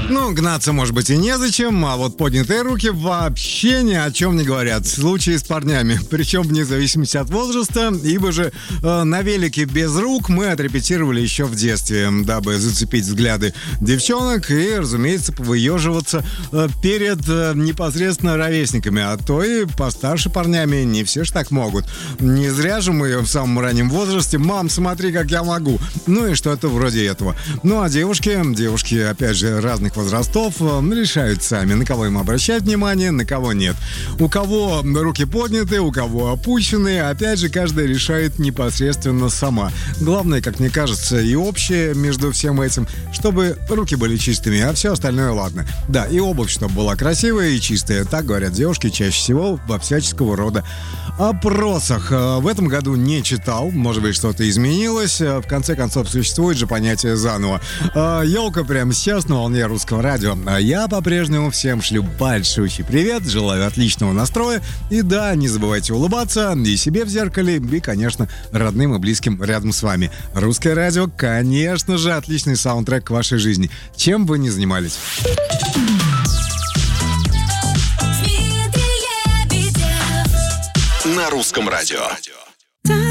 Ну, гнаться, может быть, и незачем, а вот поднятые руки вообще ни о чем не говорят. Случаи с парнями, причем вне зависимости от возраста, ибо же на велике без рук мы отрепетировали еще в детстве, дабы зацепить взгляды девчонок и, разумеется, повыеживаться перед непосредственно ровесниками, а то и постарше парнями, не все ж так могут. Не зря же мы в самом раннем возрасте: «Мам, смотри, как я могу». Ну и что-то вроде этого. Ну а девушки, опять же, разных возрастов решают сами, на кого им обращать внимание, на кого нет. У кого руки подняты, у кого опущены, опять же, каждая решает непосредственно сама. Главное, как мне кажется, и общее между всем этим, чтобы руки были чистыми, а все остальное ладно. Да, и обувь, чтобы была красивая и чистая. Так говорят девушки чаще всего во всяческого рода опросах. В этом году не читал, может быть, что-то изменилось. В конце концов, существует же понятие заново. Елка прямо сейчас на волне Русского радио. А я по-прежнему всем шлю большущий привет, желаю отличного настроя. И да, не забывайте улыбаться и себе в зеркале, и, конечно, родным и близким рядом с вами. Русское радио, конечно же, отличный саундтрек к вашей жизни, чем бы ни занимались. На Русском радио.